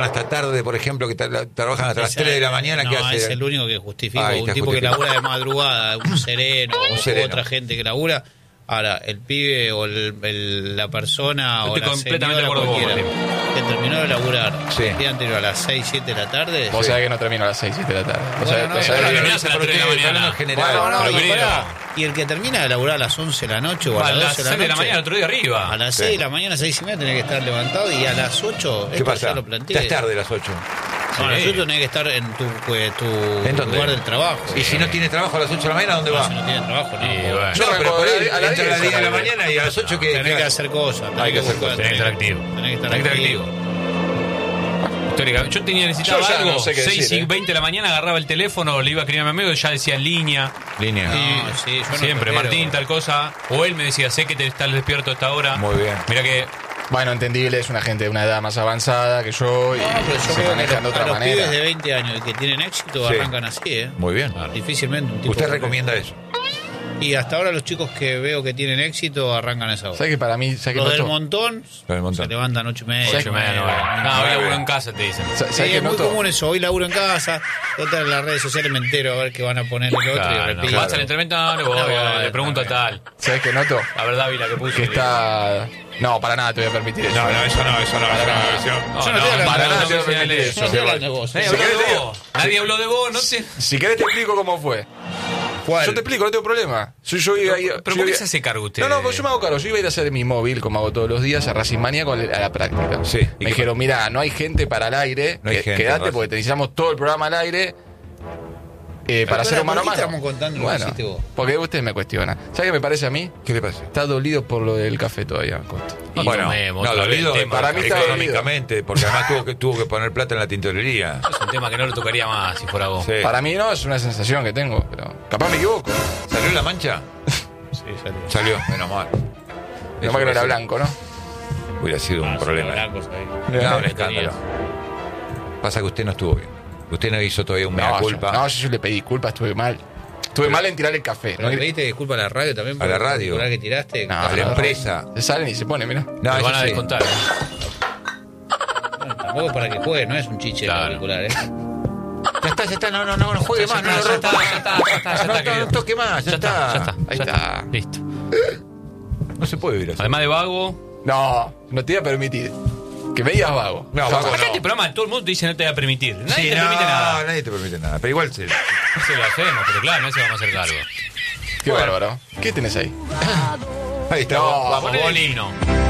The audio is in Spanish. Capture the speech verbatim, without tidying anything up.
hasta tarde, por ejemplo, que tra- trabajan hasta las tres de la mañana, no, ¿qué hace? es el único que justifica. Ahí Un está tipo que justificado. labura de madrugada, un sereno, Un o sereno. otra gente que labura. Ahora, el pibe o el, el- la persona Yo o estoy la completamente señora de acuerdo con vos, cualquiera que terminó de laburar Sí. el día anterior a las seis, siete de la tarde. Vos Sí. sabés que no termino a las seis, siete de la tarde. Vos Bueno, sabés- no, vos eh, sabés ahora que- terminás a las tres de la mañana. En general. Bueno, no, Pero, y, querido. pará. Y el que termina de laburar a las once de la noche o a, A las las doce seis de la de la noche, mañana, otro día arriba. a las Sí. seis de la mañana, seis y media, tenés que estar levantado y a las ocho, ¿Qué esto pasa? ya lo planteé. Ya es tarde, las ocho. No, a las Sí. ocho tenés que estar en tu, eh, tu ¿En dónde? lugar del trabajo. Y si no tiene trabajo a las ocho de la mañana, ¿dónde No, va? si no tiene trabajo, no. Y No, bueno. No, Yo pero vengo por a ahí la- a la entra a las diez, diez de la a la mañana y a las ocho que... tenés que hacer cosas. Hay que hacer buscar- cosas. Tenés que estar activo. Tenés que estar Tenés que estar activo. activo. Histórica. Yo tenía necesitaba Yo ya algo, no sé qué seis decir, y ¿eh? veinte de la mañana, agarraba el teléfono, le iba a escribir a mi amigo y ya decía en línea. Línea. No, Y sí, yo no siempre, prefiero- Martín, tal cosa. O él me decía, sé que te estás despierto a esta hora. Muy bien. Mira que Bueno, entendible, es una gente de una edad más avanzada que yo y No, pero yo se veo que manejan de los, a otra los manera. pibes de veinte años y que tienen éxito Sí. arrancan así, ¿eh? Muy bien. Difícilmente un tipo ¿Usted que- recomienda eso? Y hasta ahora los chicos que veo que tienen éxito arrancan a esa hora. ¿Sabes que para mí, ¿sabes que Los del noto? montón, Los del montón. se levantan ocho y media. ¿Sabes ocho y media, nueve. No, hoy laburo en casa, te dicen. ¿Sabes Sí, que es muy noto? común eso. Hoy laburo en casa, total en las redes sociales me entero a ver qué van a poner el otro Claro, y no, repito. vas al entrenamiento, no, le voy, No, no, le pregunto a no, tal. ¿Sabes que noto? A ver, Dávila, que puso. Que está... No, para nada te voy a permitir eso. No, no, eso no, eso no. Para eso no, nada. eso no. No, Yo no no, estoy hablando para de nada vos, te voy a no, permitir no, eso. yo no estoy hablando de vos. Nadie Si habló querés de te vos. Nadie habló de vos, no sé. Si querés te explico cómo fue. ¿Cuál? Yo te explico, no tengo problema. Yo, yo iba a ir- Pero yo ¿por qué iba- se hace cargo usted? No, no, pues yo me hago cargo. Yo iba a ir a hacer mi móvil, como hago todos los días, a Racing Maníaco a la práctica. Sí. ¿Y Me qué dijeron, mira, no hay gente para el aire. No hay que- gente, Quédate Racing. porque te necesitamos todo el programa al aire. eh, para hacer un mano a ¿por qué mano. estamos contando lo que Bueno, hiciste vos? porque usted me cuestiona. ¿Sabe qué me parece a mí? ¿Qué le pasa? Está dolido por lo del café todavía, Costa. No Bueno, tomemos no, otra vez dolido el tema. Para mí está económicamente, porque además tuvo que, tuvo que poner plata en la tintorería. Es un tema que no lo tocaría más si fuera vos. Sí. Para mí no, es una sensación que tengo, pero capaz me equivoco. ¿Salió la mancha? Sí, salió. Salió, menos mal. No más que no era blanco, ¿no? Hubiera sido un Ah, problema. blancos ahí. No, un Tenías. escándalo. Pasa que usted no estuvo bien. Usted no hizo todavía un mea No, yo, culpa. no, yo, yo le pedí disculpas, estuve mal. Estuve Pero- mal en tirar el café. ¿Pero ¿no? le pediste disculpas a la radio también? A por la el radio. titular que tiraste? No, a la no, empresa. Se salen y se ponen, mira. No, Te eso van a sí. descontar. ¿eh? Bueno, tampoco es para que juegue, no es un chiche Claro. particular, ¿eh? Ya está, ya está. No, no, no, no juegue Ya más. está, No, ya no, está, ya está, ya está, ya no, está, no, querido. no toque más. Ya, Ya está, ya está. Ahí ya está. Listo. No se puede vivir así. Además de vago. No, no te iba a permitir. Que me digas vago. No, Jamás. vago Acá no. este programa todo el mundo te dice no te va a permitir. Nadie Sí, te no, permite nada. nadie te permite nada. Pero igual se. No se lo hacemos, pero claro, no se vamos a hacer cargo. Qué bárbaro. ¿Qué tenés ahí? Ahí está. No, vamos, Vamos, vamos. el himno.